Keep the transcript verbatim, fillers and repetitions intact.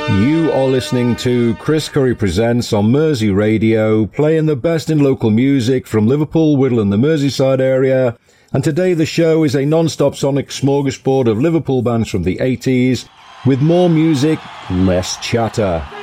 You are listening to Chris Curry Presents on Mersey Radio, playing the best in local music from Liverpool, Whittle and the Merseyside area. And today the show is a non-stop sonic smorgasbord of Liverpool bands from the eighties, with more music, less chatter.